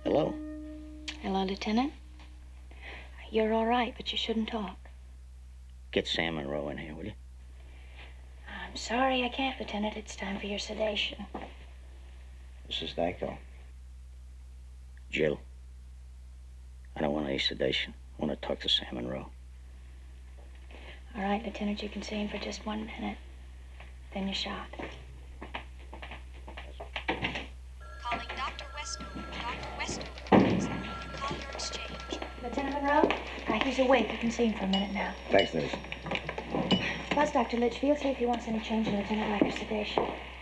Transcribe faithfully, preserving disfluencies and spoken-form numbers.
Hello. Hello, Lieutenant. You're all right, but you shouldn't talk. Get Sam Monroe in here, will you? I'm sorry I can't, Lieutenant. It's time for your sedation. This is Dyko. Jill, I don't want any sedation. I want to talk to Sam Monroe. All right, Lieutenant, you can see him for just one minute. Then you're shot. Calling Doctor Westover. Doctor Westover, please. Call your exchange. Lieutenant Monroe? Uh, he's awake. You can see him for a minute now. Thanks, nurse. Plus, Doctor Litchfield, see if he wants any change in Lieutenant Riker's sedation.